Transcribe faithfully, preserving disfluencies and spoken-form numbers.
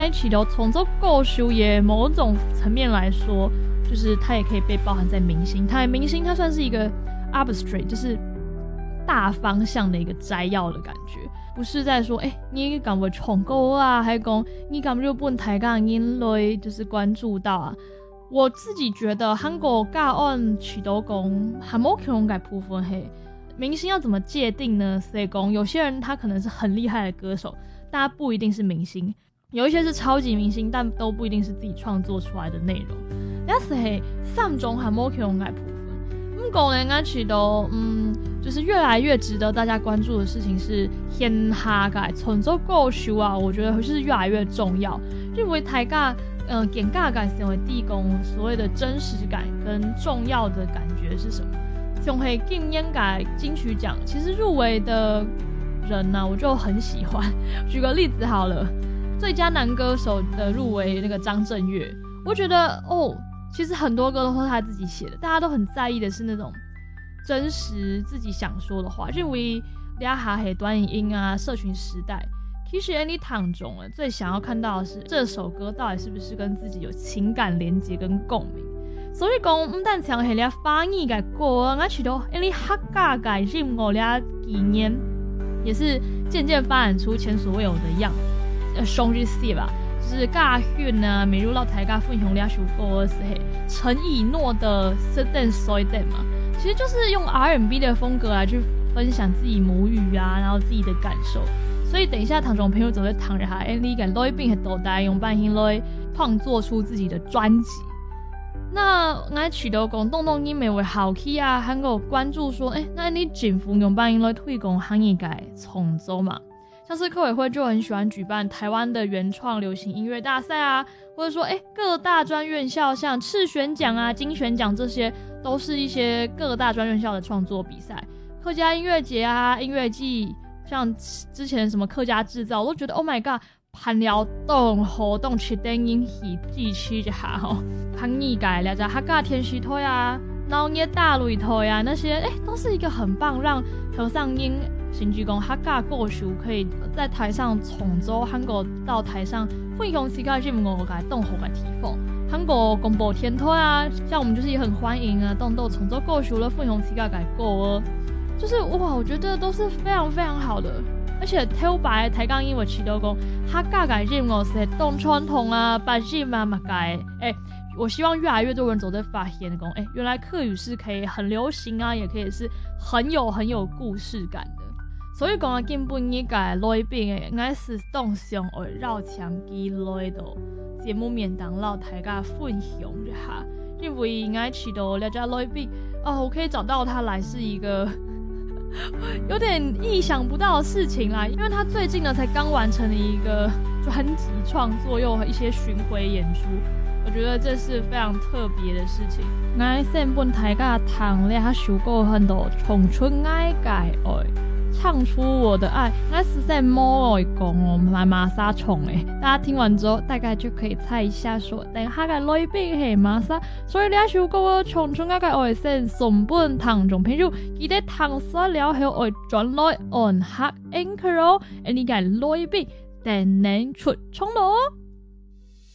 起头从这构修也某种层面来说，就是它也可以被包含在明星。它明星它算是一个 abstract， 就是大方向的一个摘要的感觉，不是在说，哎、欸，你敢不宠够啊，还讲你敢不就不能抬杠因类，就是关注到啊。我自己觉得韩国教案起头讲还没可改部分嘿，明星要怎么界定呢？所以讲有些人他可能是很厉害的歌手，但他不一定是明星。有一些是超级明星，但都不一定是自己创作出来的内容。但是嘿，三种还没可改部分。不过呢，我觉得嗯，就是越来越值得大家关注的事情是天下改创作构修啊，我觉得是越来越重要。认为台尬嗯点尬改成为地公所谓的真实感跟重要的感觉是什么？像嘿今年改金曲奖，其实入围的人呢、啊，我就很喜欢。举个例子好了。最佳男歌手的入围那个张震岳，我觉得哦，其实很多歌都是他自己写的，大家都很在意的是那种真实自己想说的话。认为俩哈黑短影音啊，社群时代，其实 Andy 唐中了最想要看到的是这首歌到底是不是跟自己有情感连接跟共鸣。所以讲，唔但像系俩翻译嘅歌，我觉得 Andy 客家嘅音乐俩几年也是渐渐发展出前所未有的样子。呃，上日戏吧，就是尬训啊，美如老台尬分享两首歌是嘿，陈以诺的《Certain Soy Den》嘛，其实就是用 R and B 的风格来去分享自己母语啊，然后自己的感受。所以等一下，唐总朋友总会躺着哈，哎，你敢来并很多代用半天来创作出自己的专辑。那我取得讲，动动音美为好奇啊，还有关注说，哎、欸，那你政府用半天来推广行业改重奏嘛？像是客委会就很喜欢举办台湾的原创流行音乐大赛啊，或者说，哎、欸，各大专院校像赤选奖啊、金选奖这些，都是一些各大专院校的创作比赛。客家音乐节啊、音乐季，像之前什么客家制造，我都觉得 Oh my God， 攀聊动活动去等引起支持一下吼。行业界了解客家天时推啊、农业大擂推啊那些，哎、欸，都是一个很棒让和尚音。甚至讲客家歌手可以在台上重奏，韩国到台上分享自己的音乐嘅动作嘅提供，韩国公布天推啊，像我们就是也很欢迎啊，动动重奏歌手了分享自己嘅歌，就是哇，我觉得都是非常非常好的。而且挑白台港音乐起到讲客家嘅音乐是动传统啊、八音啊、马改，哎。我希望越来越多人走在发现讲，哎，原来客语是可以很流行啊，也可以是很有很有故事感的。所以讲啊，根本呢个来宾诶，我是当上会绕墙机来的节目面当老大家分享一下，因为我知道了这来宾哦，我可以找到他来是一个有点意想不到的事情啦，因为他最近呢才刚完成了一个专辑创作，又有一些巡回演出。我觉得这是非常特别的事情。我先本大家听了首歌很多청춘愛改愛，唱出我的爱。我是在摸来讲哦，买玛莎虫诶。大家听完之后，大概就可以猜一下说，等下个来宾系玛莎。所以呢首歌청춘愛愛先送本聽眾朋友，記得聽晒了後會轉來按下 Anchor 哦，而呢個來賓等能出衝咯。